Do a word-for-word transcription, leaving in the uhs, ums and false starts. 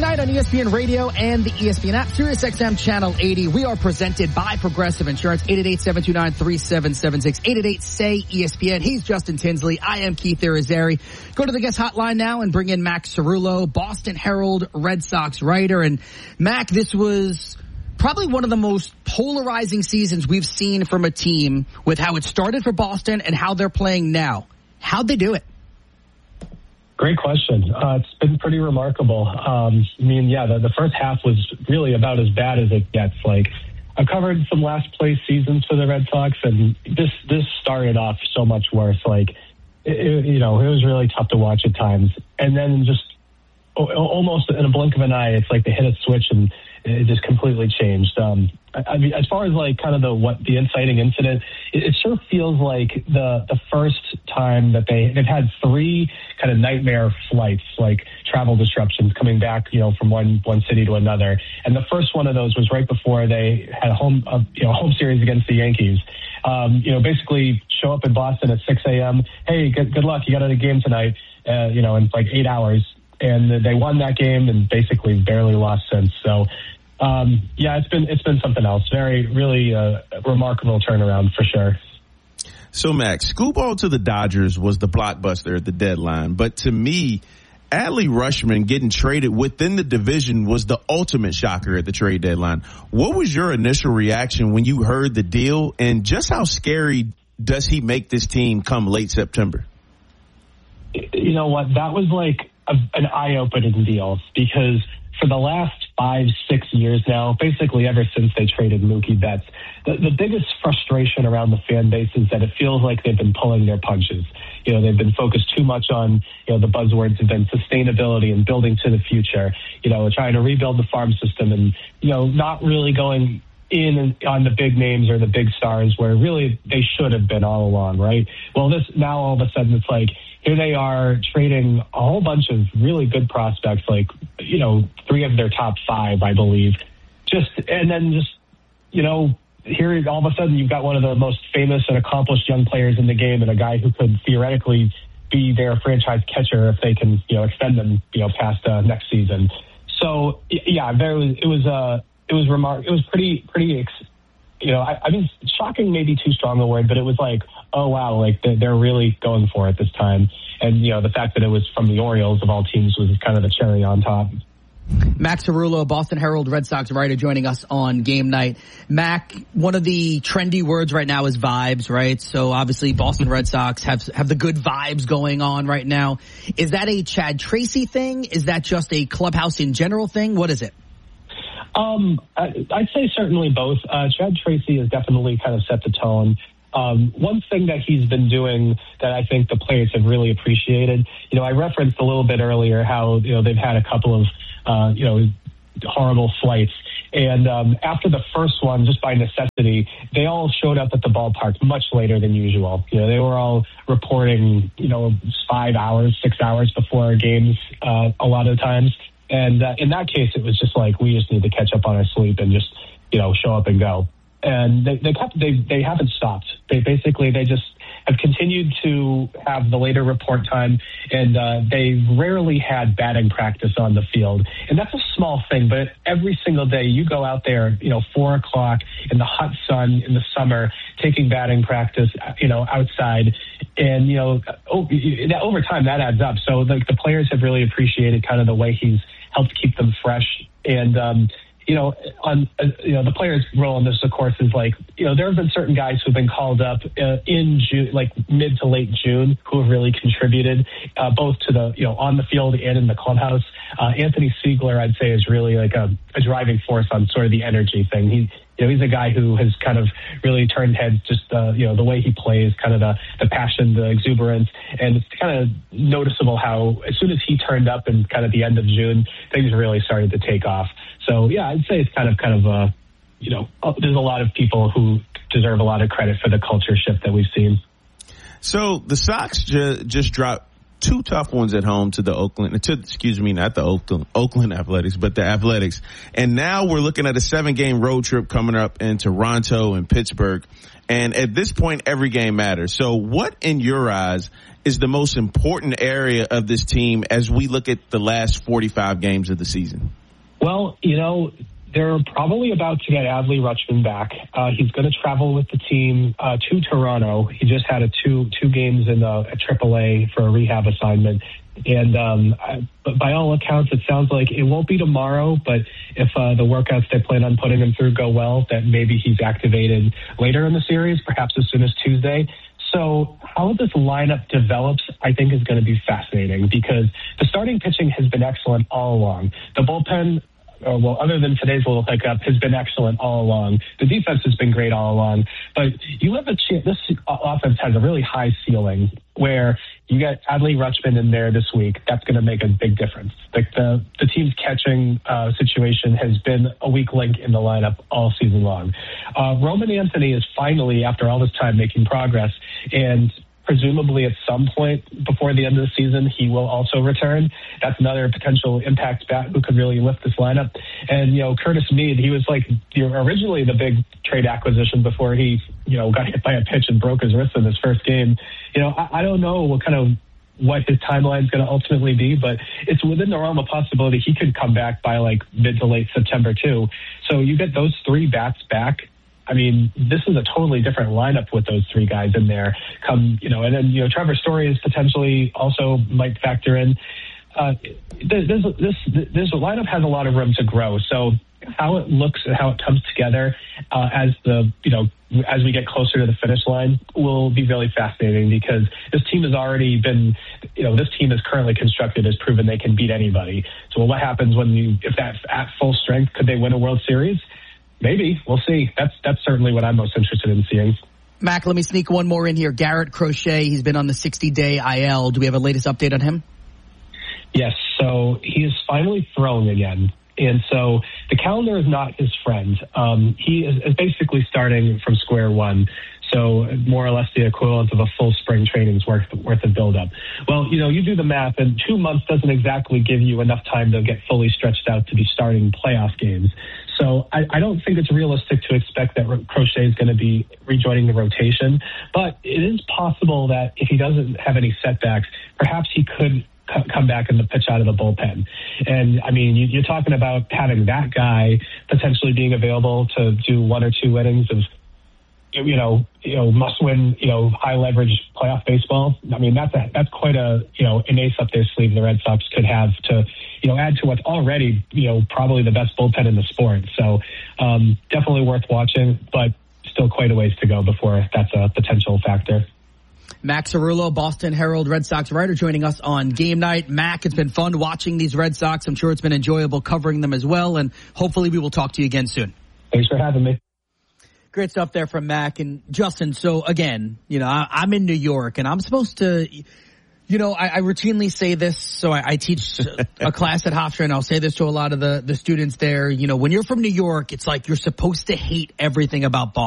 Night on E S P N Radio and the E S P N app, Sirius X M Channel eighty. We are presented by Progressive Insurance, eight eight eight, seven two nine, three seven seven six, eight eight eight, S A Y, E S P N. He's Justin Tinsley. I am Keith Irizarry. Go to the guest hotline now and bring in Mac Cerullo, Boston Herald Red Sox writer. And Mac, this was probably one of the most polarizing seasons we've seen from a team with how it started for Boston and how they're playing now. How'd they do it? Great question. Uh, it's been pretty remarkable. Um, I mean, yeah, the, the first half was really about as bad as it gets. Like, I've covered some last place seasons for the Red Sox, and this this started off so much worse. Like, it, it, you know, it was really tough to watch at times. And then just o- almost in a blink of an eye, it's like they hit a switch and it just completely changed. Um, I, I mean, as far as like kind of the what the inciting incident, it, it sure feels like the the first time that they they've had three kind of nightmare flights, like travel disruptions coming back, you know, from one one city to another. And the first one of those was right before they had a home uh, you know home series against the Yankees. Um, you know, basically show up in Boston at six a.m. Hey, good good luck, you got a game tonight. Uh, you know, in like eight hours. And they won that game and basically barely lost since. So, um, yeah, it's been it's been something else. Very, really uh, remarkable turnaround for sure. So, Max, Scooball to the Dodgers was the blockbuster at the deadline. But to me, Adley Rutschman getting traded within the division was the ultimate shocker at the trade deadline. What was your initial reaction when you heard the deal? And just how scary does he make this team come late September? You know what? That was like a, an eye-opening deal because for the last five, six years now, basically ever since they traded Mookie Betts, the, the biggest frustration around the fan base is that it feels like they've been pulling their punches. You know, they've been focused too much on, you know, the buzzwords have been sustainability and building to the future, you know, trying to rebuild the farm system and, you know, not really going in on the big names or the big stars where really they should have been all along, right? Well, this now all of a sudden it's like, here they are trading a whole bunch of really good prospects, like, you know, three of their top five, I believe. Just, and then just, you know, here all of a sudden you've got one of the most famous and accomplished young players in the game and a guy who could theoretically be their franchise catcher if they can, you know, extend them, you know, past uh, next season. So, yeah, there was, it was, uh, it was remar- it was pretty, pretty, ex- you know, I, I mean, shocking may be too strong a word, but it was like, oh, wow, like they're really going for it this time. And, you know, the fact that it was from the Orioles of all teams was kind of the cherry on top. Mac Cerullo, Boston Herald Red Sox writer, joining us on Game Night. Mac, one of the trendy words right now is vibes, right? So obviously Boston Red Sox have have the good vibes going on right now. Is that a Chad Tracy thing? Is that just a clubhouse in general thing? What is it? Um, I, I'd say certainly both. Uh, Chad Tracy has definitely kind of set the tone. Um, one thing that he's been doing that I think the players have really appreciated, you know, I referenced a little bit earlier how, you know, they've had a couple of, uh, you know, horrible flights. And um, after the first one, just by necessity, they all showed up at the ballpark much later than usual. You know, they were all reporting, you know, five hours, six hours before games uh, a lot of times. And uh, in that case, it was just like, we just need to catch up on our sleep and just, you know, show up and go. And they they kept, they they haven't stopped. They basically they just have continued to have the later report time, and uh, they rarely had batting practice on the field. And that's a small thing, but every single day you go out there, you know, four o'clock in the hot sun in the summer, taking batting practice, you know, outside, and you know, over time that adds up. So like the players have really appreciated kind of the way he's helped keep them fresh. And um, you know, on uh, you know, the players' role in this, of course, is like, you know, there have been certain guys who've been called up uh, in June, like mid to late June, who have really contributed uh, both to the, you know, on the field and in the clubhouse. Uh, Anthony Siegler, I'd say, is really like a, a driving force on sort of the energy thing. He, you know, he's a guy who has kind of really turned heads, just, uh, you know, the way he plays, kind of the, the passion, the exuberance. And it's kind of noticeable how as soon as he turned up in kind of the end of June, things really started to take off. So, yeah, I'd say it's kind of, kind of, uh, you know, there's a lot of people who deserve a lot of credit for the culture shift that we've seen. So the Sox ju- just dropped two tough ones at home to the Oakland, to, excuse me, not the Oakland, Oakland Athletics, but the Athletics. And now we're looking at a seven game road trip coming up in Toronto and Pittsburgh. And at this point, every game matters. So what in your eyes is the most important area of this team as we look at the last forty-five games of the season? Well, you know, they're probably about to get Adley Rutschman back. Uh, he's going to travel with the team uh, to Toronto. He just had a two two games in the at triple A for a rehab assignment. And um, I, but by all accounts, it sounds like it won't be tomorrow, but if uh, the workouts they plan on putting him through go well, that maybe he's activated later in the series, perhaps as soon as Tuesday. So how this lineup develops, I think, is going to be fascinating because the starting pitching has been excellent all along. The bullpen, or well, other than today's little hiccup, has been excellent all along. The defense has been great all along. But you have a chance. This offense has a really high ceiling where you get Adley Rutschman in there this week. That's going to make a big difference. Like the the team's catching uh, situation has been a weak link in the lineup all season long. Uh, Roman Anthony is finally, after all this time, making progress, and presumably at some point before the end of the season, he will also return. That's another potential impact bat who could really lift this lineup. And, you know, Curtis Mead, he was like you know, originally the big trade acquisition before he, you know, got hit by a pitch and broke his wrist in his first game. You know, I, I don't know what kind of what his timeline is going to ultimately be, but it's within the realm of possibility he could come back by like mid to late September too. So you get those three bats back. I mean, this is a totally different lineup with those three guys in there. Come, you know, and then you know, Trevor Story is potentially also might factor in. Uh, there's, this this lineup has a lot of room to grow. So how it looks and how it comes together uh, as the you know as we get closer to the finish line will be really fascinating because this team has already been, you know, this team is currently constructed has proven they can beat anybody. So what happens when you if that's at full strength? Could they win a World Series? Maybe. We'll see. That's that's certainly what I'm most interested in seeing. Mac, let me sneak one more in here. Garrett Crochet, he's been on the sixty-day I L. Do we have a latest update on him? Yes. So he is finally throwing again. And so the calendar is not his friend. Um, he is, is basically starting from square one. So more or less the equivalent of a full spring training's worth, worth of buildup. Well, you know, you do the math, and two months doesn't exactly give you enough time to get fully stretched out to be starting playoff games. So I, I don't think it's realistic to expect that Crochet is going to be rejoining the rotation. But it is possible that if he doesn't have any setbacks, perhaps he could c- come back and pitch out of the bullpen. And, I mean, you, you're talking about having that guy potentially being available to do one or two innings of, you know, you know, must-win, you know, high-leverage playoff baseball. I mean, that's a, that's quite a, you know, an ace up their sleeve the Red Sox could have to, you know, add to what's already, you know, probably the best bullpen in the sport. So um, definitely worth watching, but still quite a ways to go before that's a potential factor. Mac Cerullo, Boston Herald Red Sox writer, joining us on Game Night. Mac, it's been fun watching these Red Sox. I'm sure it's been enjoyable covering them as well, and hopefully we will talk to you again soon. Thanks for having me. Great stuff there from Mac. And Justin, so again, you know, I, I'm in New York and I'm supposed to, you know, I, I routinely say this. So I, I teach a class at Hofstra and I'll say this to a lot of the, the students there. You know, when you're from New York, it's like you're supposed to hate everything about Boston.